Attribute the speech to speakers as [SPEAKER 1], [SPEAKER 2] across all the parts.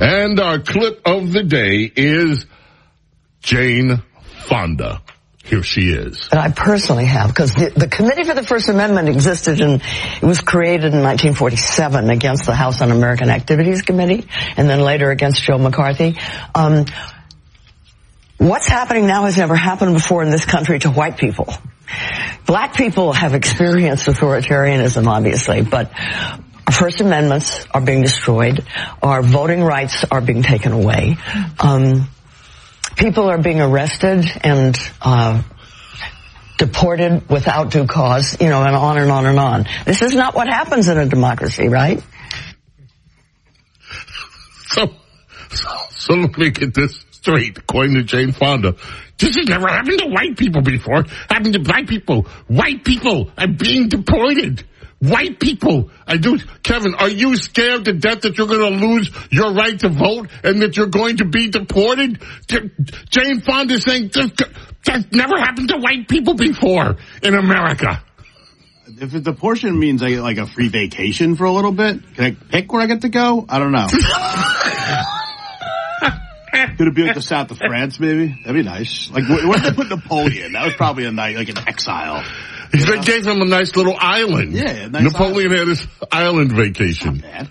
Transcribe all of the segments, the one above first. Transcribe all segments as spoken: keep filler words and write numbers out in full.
[SPEAKER 1] And our clip of the day is Jane Fonda. Here she is.
[SPEAKER 2] That I personally have, because the, the Committee for the First Amendment existed and it was created in nineteen forty-seven against the House Un-American Activities Committee, and then later against Joe McCarthy. Um, what's happening now has never happened before in this country to white people. Black people have experienced authoritarianism, obviously, but our First Amendments are being destroyed. Our voting rights are being taken away. Um, People are being arrested and uh deported without due cause, you know, and on and on and on. This is not what happens in a democracy, right?
[SPEAKER 1] So, so, so let me get this straight, according to Jane Fonda. This has never happened to white people before. Happened to black people. White people are being deported. White people, I do. Kevin, are you scared to death that you're going to lose your right to vote and that you're going to be deported? Jane Fonda is saying that never happened to white people before in America.
[SPEAKER 3] If the portion means I get like a free vacation for a little bit, can I pick where I get to go? I don't know. Could it be like the south of France, maybe? That'd be nice. Like, where, where did they put Napoleon? That was probably a night, like an exile.
[SPEAKER 1] They yeah. gave him a nice little island.
[SPEAKER 3] Yeah, nice
[SPEAKER 1] Napoleon
[SPEAKER 3] island.
[SPEAKER 1] had his island vacation.
[SPEAKER 3] Not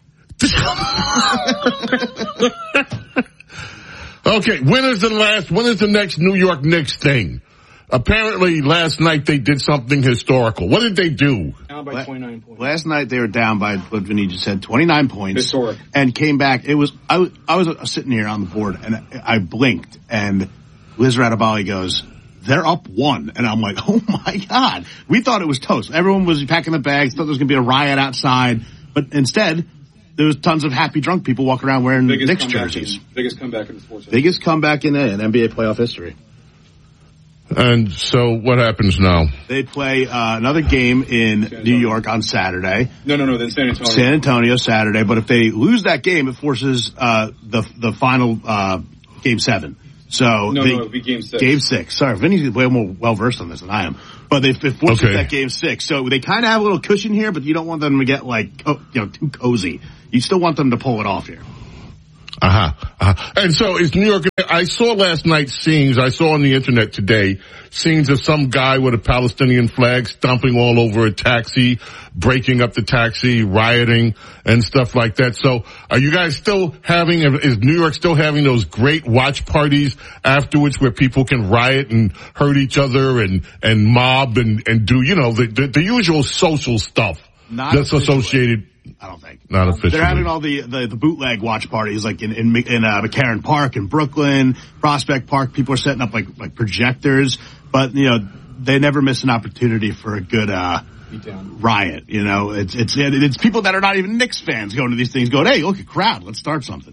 [SPEAKER 1] bad. Okay, when is the last, when is the next New York Knicks thing? Apparently last night they did something historical. What did they do?
[SPEAKER 4] Down by twenty-nine points.
[SPEAKER 3] Last night they were down by what Vinny just said, twenty-nine points.
[SPEAKER 4] Historic.
[SPEAKER 3] And came back. It was, I was, I was sitting here on the board and I blinked and Liz Radabali goes, they're up one. And I'm like, oh my God. We thought it was toast. Everyone was packing the bags, thought there was going to be a riot outside. But instead, there was tons of happy drunk people walking around wearing biggest Knicks jerseys.
[SPEAKER 4] In, biggest comeback in the sports history.
[SPEAKER 3] Biggest comeback in, in N B A playoff history.
[SPEAKER 1] And so what happens now?
[SPEAKER 3] They play uh, another game in New York on Saturday.
[SPEAKER 4] No, no, no, then San Antonio.
[SPEAKER 3] San Antonio Saturday. But if they lose that game, it forces uh, the the final uh, game seven. So
[SPEAKER 4] no,
[SPEAKER 3] they,
[SPEAKER 4] no, it'll be game six.
[SPEAKER 3] Game six. Sorry, Vinny's way more well versed on this than I am. But they it forces
[SPEAKER 1] okay.
[SPEAKER 3] that game six. So they kind of have a little cushion here, but you don't want them to get like co- you know too cozy. You still want them to pull it off here.
[SPEAKER 1] Uh-huh. uh-huh. And so it's New York. I saw last night scenes, I saw on the internet today, scenes of some guy with a Palestinian flag stomping all over a taxi, breaking up the taxi, rioting, and stuff like that. So are you guys still having, is New York still having those great watch parties afterwards where people can riot and hurt each other and, and mob and, and do, you know, the, the, the usual social stuff
[SPEAKER 3] Not
[SPEAKER 1] that's associated?
[SPEAKER 3] I don't think.
[SPEAKER 1] Not officially.
[SPEAKER 3] They're having all the, the, the bootleg watch parties like in, in, in uh, McCarran Park in Brooklyn, Prospect Park. People are setting up like, like projectors, but you know, they never miss an opportunity for a good, uh, riot. You know, it's, it's, it's people that are not even Knicks fans going to these things going, hey, look at crowd. Let's start something.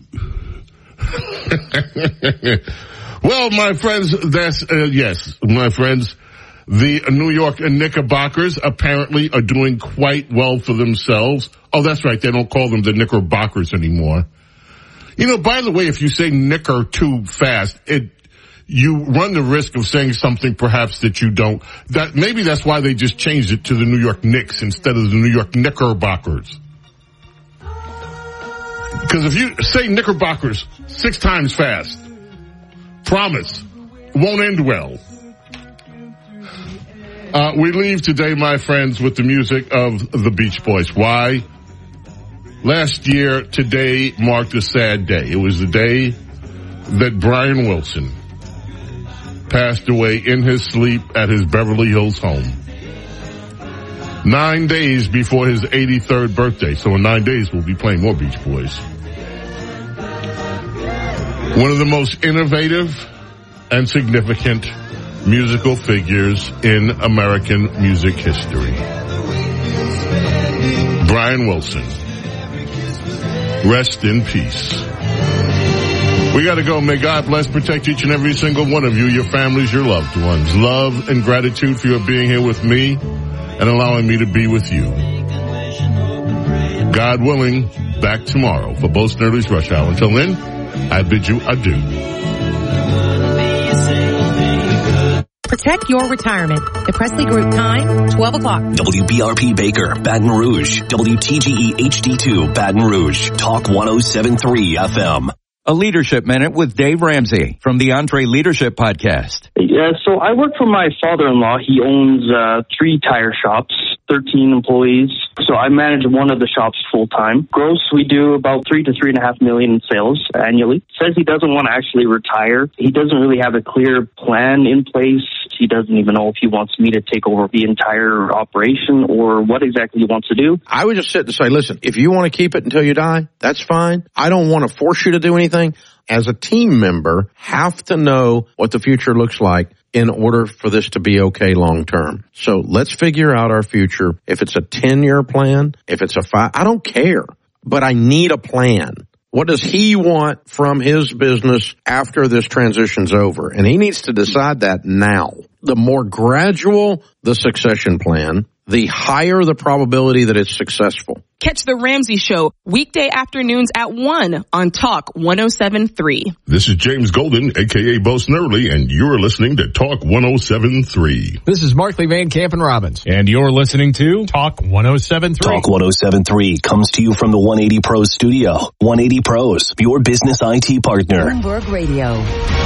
[SPEAKER 1] Well, my friends, that's, uh, yes, my friends. The New York Knickerbockers apparently are doing quite well for themselves. Oh, that's right. They don't call them the Knickerbockers anymore. You know, by the way, if you say Knicker too fast, it, you run the risk of saying something perhaps that you don't. That, maybe that's why they just changed it to the New York Knicks instead of the New York Knickerbockers. Because if you say Knickerbockers six times fast, promise, it won't end well. Uh, we leave today, my friends, with the music of the Beach Boys. Why? Last year, today marked a sad day. It was the day that Brian Wilson passed away in his sleep at his Beverly Hills home. Nine days before his eighty-third birthday. So in nine days, we'll be playing more Beach Boys. One of the most innovative and significant musical figures in American music history. Brian Wilson. Rest in peace. We gotta go. May God bless, protect each and every single one of you, your families, your loved ones. Love and gratitude for your being here with me and allowing me to be with you. God willing, back tomorrow for Bo Snerdley's Rush Hour. Until then, I bid you adieu.
[SPEAKER 5] Protect your retirement. The Presley Group time, twelve o'clock.
[SPEAKER 6] W B R P Baker, Baton Rouge. W T G E H D two, Baton Rouge. Talk one oh seven point three F M.
[SPEAKER 7] A Leadership Minute with Dave Ramsey from the Entre Leadership Podcast.
[SPEAKER 8] Yeah, so I work for my father-in-law. He owns uh, three tire shops, thirteen employees. So I manage one of the shops full-time. Gross, we do about three to three and a half million in sales annually. Says he doesn't want to actually retire. He doesn't really have a clear plan in place. He doesn't even know if he wants me to take over the entire operation or what exactly he wants to do.
[SPEAKER 9] I would just sit and say, listen, if you want to keep it until you die, that's fine. I don't want to force you to do anything. As a team member, have to know what the future looks like in order for this to be okay long term. So let's figure out our future. If it's a ten-year plan, if it's a five, I don't care, but I need a plan. What does he want from his business after this transition's over? And he needs to decide that now. The more gradual the succession plan, the higher the probability that it's successful.
[SPEAKER 10] Catch The Ramsey Show weekday afternoons at one on Talk one oh seven point three.
[SPEAKER 1] This is James Golden, a k a. Bo Snerdley, and you're listening to Talk one oh seven point three.
[SPEAKER 11] This is Markley Van Camp and Robbins, and you're listening to Talk one oh seven point three.
[SPEAKER 6] Talk one oh seven point three comes to you from the one eighty Pros studio. one eighty Pros, your business I T partner.
[SPEAKER 12] Bloomberg Radio.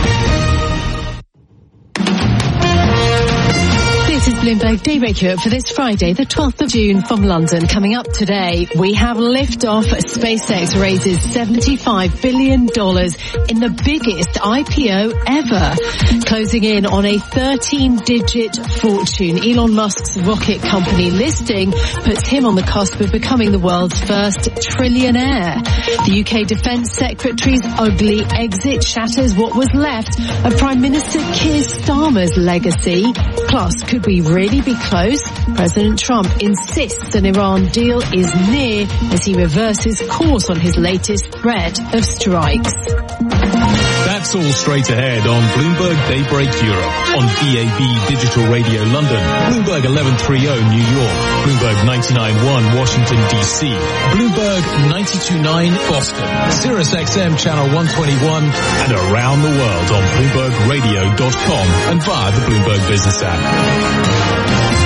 [SPEAKER 13] This is Bloomberg Daybreak Europe for this Friday, the twelfth of June from London. Coming up today, we have liftoff. SpaceX raises seventy-five billion dollars in the biggest I P O ever, closing in on a thirteen-digit fortune. Elon Musk's rocket company listing puts him on the cusp of becoming the world's first trillionaire. The U K Defence Secretary's ugly exit shatters what was left of Prime Minister Keir Starmer's legacy. Plus, could we really be close? President Trump insists an Iran deal is near as he reverses course on his latest threat of strikes.
[SPEAKER 14] That's all straight ahead on Bloomberg Daybreak Europe, on D A B Digital Radio London, Bloomberg eleven thirty New York, Bloomberg ninety-nine point one Washington, D C, Bloomberg ninety-two point nine Boston, Sirius X M Channel one twenty-one, and around the world on Bloomberg Radio dot com and via the Bloomberg Business app.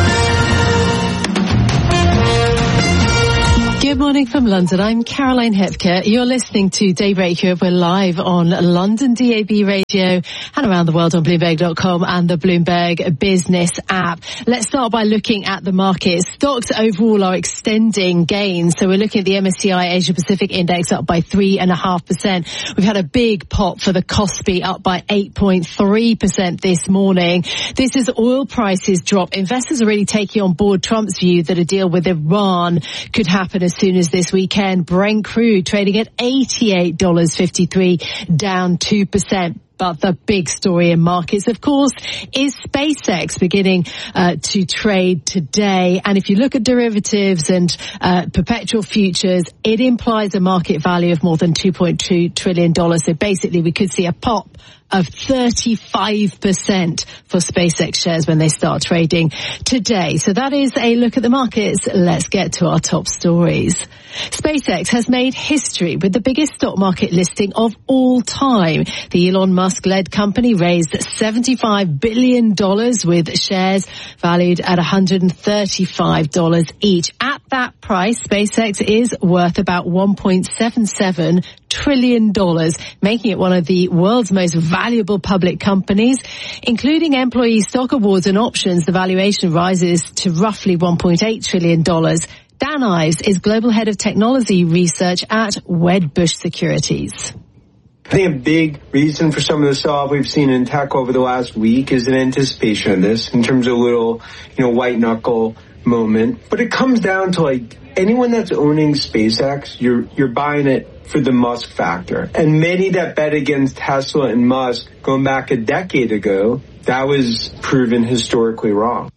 [SPEAKER 13] Good morning from London. I'm Caroline Hepker. You're listening to Daybreak Europe. We're live on London D A B Radio and around the world on Bloomberg dot com and the Bloomberg Business app. Let's start by looking at the markets. Stocks overall are extending gains. So we're looking at the M S C I Asia Pacific Index up by three and a half percent. We've had a big pop for the Kospi up by eight point three percent this morning. This is oil prices drop. Investors are really taking on board Trump's view that a deal with Iran could happen as soon as this weekend. Brent crude trading at eighty-eight dollars fifty-three, down two percent. But the big story in markets, of course, is SpaceX beginning uh, to trade today. And if you look at derivatives and uh, perpetual futures, it implies a market value of more than two point two trillion dollars. So basically, we could see a pop of thirty-five percent for SpaceX shares when they start trading today. So that is a look at the markets. Let's get to our top stories. SpaceX has made history with the biggest stock market listing of all time. The Elon Musk-led company raised seventy-five billion dollars with shares valued at one hundred thirty-five dollars each. At that price, SpaceX is worth about one point seven seven trillion dollars, making it one of the world's most valuable public companies. Including employee stock awards and options, the valuation rises to roughly one point eight trillion dollars. Dan Ives is Global Head of Technology Research at Wedbush Securities.
[SPEAKER 15] I think a big reason for some of the sell-off we've seen in tech over the last week is an anticipation of this in terms of a little, you know, white knuckle moment. But it comes down to, like, anyone that's owning SpaceX, you're you're buying it for the Musk factor. And many that bet against Tesla and Musk going back a decade ago, that was proven historically wrong.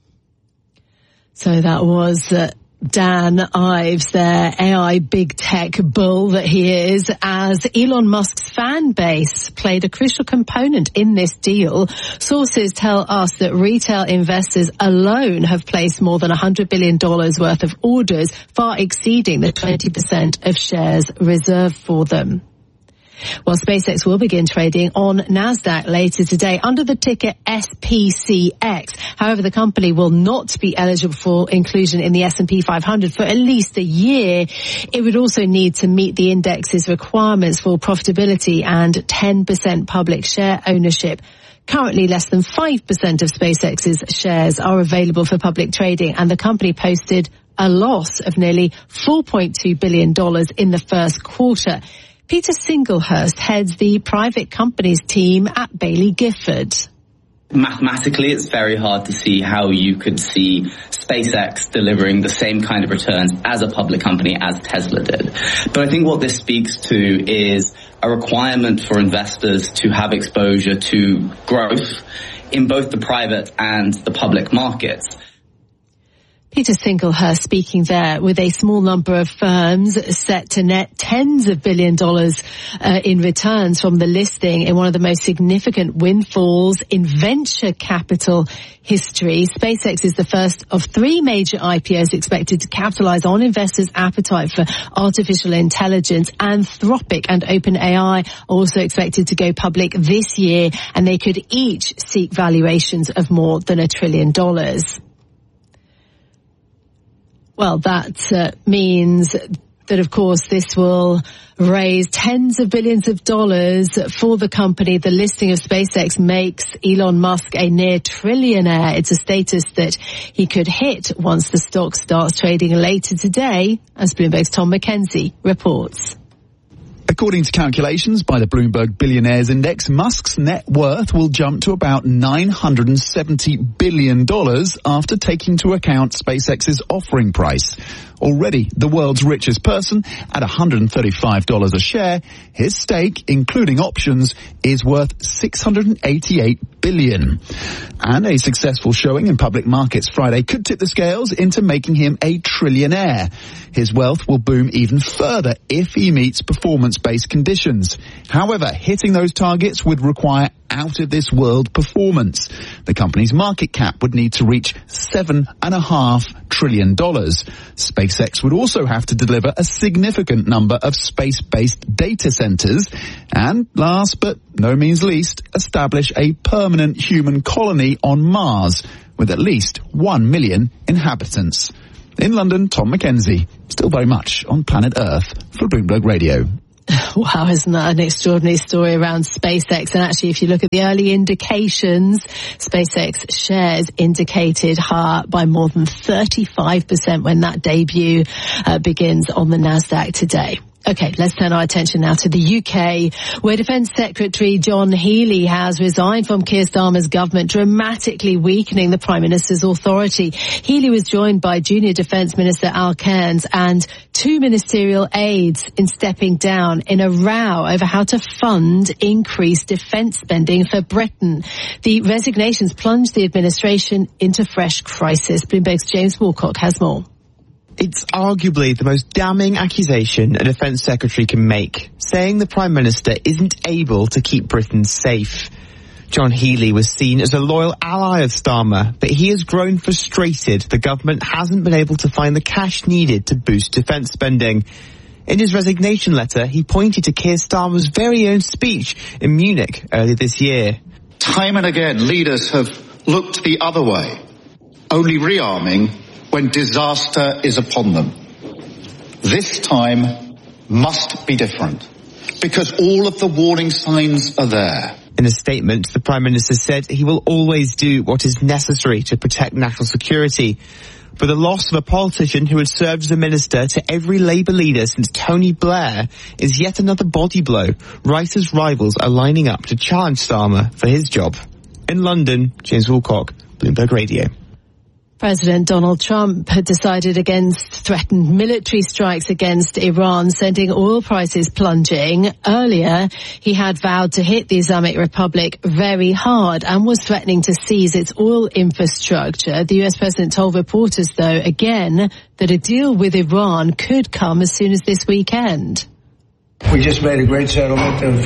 [SPEAKER 13] So that was uh, Dan Ives, their A I big tech bull that he is, as Elon Musk's fan base played a crucial component in this deal. Sources tell us that retail investors alone have placed more than one hundred billion dollars worth of orders, far exceeding the twenty percent of shares reserved for them. Well, SpaceX will begin trading on NASDAQ later today under the ticker S P C X. However, the company will not be eligible for inclusion in the S and P five hundred for at least a year. It would also need to meet the index's requirements for profitability and ten percent public share ownership. Currently, less than five percent of SpaceX's shares are available for public trading, and the company posted a loss of nearly four point two billion dollars in the first quarter. Peter Singlehurst heads the private companies team at Baillie Gifford.
[SPEAKER 12] Mathematically, it's very hard to see how you could see SpaceX delivering the same kind of returns as a public company as Tesla did. But I think what this speaks to is a requirement for investors to have exposure to growth in both the private and the public markets.
[SPEAKER 13] Peter Singlehurst speaking there, with a small number of firms set to net tens of billion dollars uh, in returns from the listing in one of the most significant windfalls in venture capital history. SpaceX is the first of three major I P Os expected to capitalize on investors' appetite for artificial intelligence. Anthropic and OpenAI are also expected to go public this year, and they could each seek valuations of more than a trillion dollars. Well, that uh, means that, of course, this will raise tens of billions of dollars for the company. The listing of SpaceX makes Elon Musk a near trillionaire. It's a status that he could hit once the stock starts trading later today, as Bloomberg's Tom McKenzie reports.
[SPEAKER 16] According to calculations by the Bloomberg Billionaires Index, Musk's net worth will jump to about nine hundred seventy billion dollars after taking into account SpaceX's offering price. Already the world's richest person at one hundred thirty-five dollars a share, his stake, including options, is worth six hundred eighty-eight billion dollars. And a successful showing in public markets Friday could tip the scales into making him a trillionaire. His wealth will boom even further if he meets performance-based conditions. However, hitting those targets would require out-of-this-world performance. The company's market cap would need to reach seven and a half trillion dollars. SpaceX would also have to deliver a significant number of space-based data centers, and last but no means least, establish a permanent human colony on Mars with at least one million inhabitants. In London, Tom McKenzie, still very much on planet Earth for Bloomberg Radio.
[SPEAKER 13] Wow, isn't that an extraordinary story around SpaceX? And actually, if you look at the early indications, SpaceX shares indicated higher by more than thirty-five percent when that debut uh, begins on the NASDAQ today. Okay, let's turn our attention now to the U K, where Defence Secretary John Healey has resigned from Keir Starmer's government, dramatically weakening the Prime Minister's authority. Healey was joined by junior Defence Minister Al Cairns and two ministerial aides in stepping down in a row over how to fund increased defence spending for Britain. The resignations plunged the administration into fresh crisis. Bloomberg's James Woolcock has more.
[SPEAKER 17] It's arguably the most damning accusation a Defence Secretary can make, saying the Prime Minister isn't able to keep Britain safe. John Healey was seen as a loyal ally of Starmer, but he has grown frustrated the government hasn't been able to find the cash needed to boost defence spending. In his resignation letter, he pointed to Keir Starmer's very own speech in Munich earlier this year.
[SPEAKER 18] Time and again, leaders have looked the other way, only rearming when disaster is upon them. This time must be different, because all of the warning signs are there.
[SPEAKER 17] In a statement, the Prime Minister said he will always do what is necessary to protect national security. But the loss of a politician who had served as a minister to every Labour leader since Tony Blair is yet another body blow, right as rivals are lining up to challenge Starmer for his job. In London, James Woolcock, Bloomberg Radio.
[SPEAKER 13] President Donald Trump had decided against threatened military strikes against Iran, sending oil prices plunging. Earlier, he had vowed to hit the Islamic Republic very hard and was threatening to seize its oil infrastructure. The U S president told reporters, though, again, that a deal with Iran could come as soon as this weekend.
[SPEAKER 19] We just made a great settlement of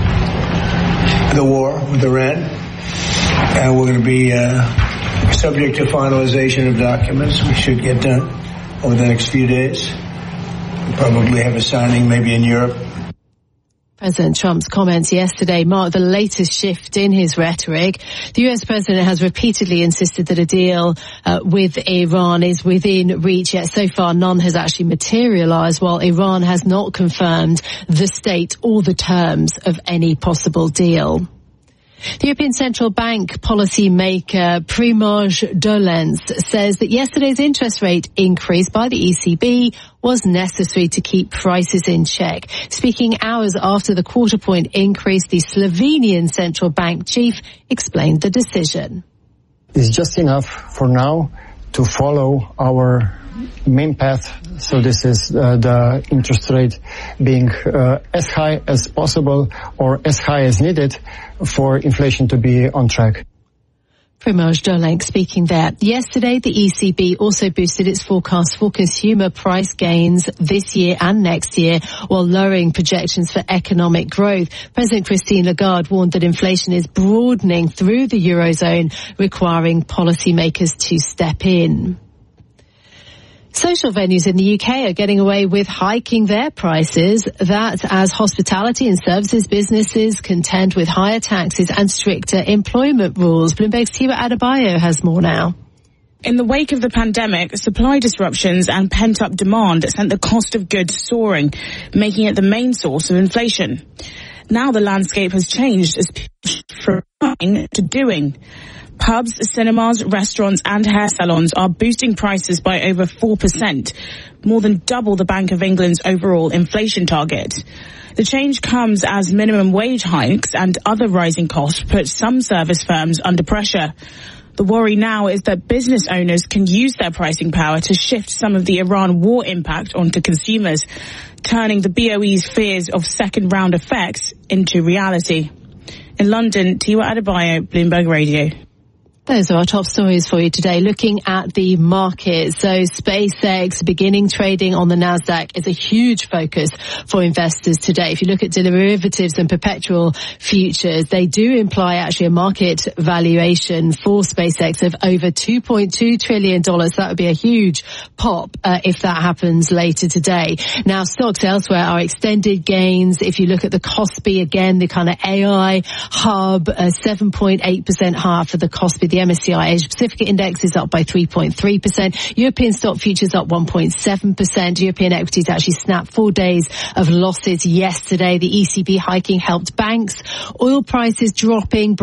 [SPEAKER 19] the war with Iran, and we're going to be uh, subject to finalization of documents. We should get done over the next few days. We'll probably have a signing maybe in Europe.
[SPEAKER 13] President Trump's comments yesterday marked the latest shift in his rhetoric. The U S president has repeatedly insisted that a deal uh, with Iran is within reach, yet so far none has actually materialized, while Iran has not confirmed the state or the terms of any possible deal. The European Central Bank policy maker Primož Dolenc says that yesterday's interest rate increase by the E C B was necessary to keep prices in check. Speaking hours after the quarter point increase, the Slovenian central bank chief explained the decision.
[SPEAKER 20] It's just enough for now to follow our main path. So this is uh, the interest rate being uh, as high as possible or as high as needed for inflation to be on track.
[SPEAKER 13] Primož Dolenc speaking there. Yesterday, the E C B also boosted its forecast for consumer price gains this year and next year, while lowering projections for economic growth. President Christine Lagarde warned that inflation is broadening through the Eurozone, requiring policymakers to step in. Social venues in the U K are getting away with hiking their prices. That as hospitality and services businesses contend with higher taxes and stricter employment rules. Bloomberg's Tiwa Adebayo has more now.
[SPEAKER 21] In the wake of the pandemic, supply disruptions and pent-up demand sent the cost of goods soaring, making it the main source of inflation. Now the landscape has changed as people from buying to doing. Pubs, cinemas, restaurants and hair salons are boosting prices by over four percent, more than double the Bank of England's overall inflation target. The change comes as minimum wage hikes and other rising costs put some service firms under pressure. The worry now is that business owners can use their pricing power to shift some of the Iran war impact onto consumers, turning the B O E's fears of second-round effects into reality. In London, Tiwa Adebayo, Bloomberg Radio.
[SPEAKER 13] Those are our top stories for you today. Looking at the market, so SpaceX beginning trading on the Nasdaq is a huge focus for investors today. If you look at derivatives and perpetual futures, they do imply actually a market valuation for SpaceX of over two point two trillion dollars. That would be a huge pop uh, if that happens later today. Now, stocks elsewhere are extended gains. If you look at the Kospi, again, the kind of A I hub, uh, seven point eight percent higher for the Kospi. The M S C I Asia Pacific Index is up by three point three percent. European stock futures up one point seven percent. European equities actually snapped four days of losses yesterday. The E C B hiking helped banks. Oil prices dropping.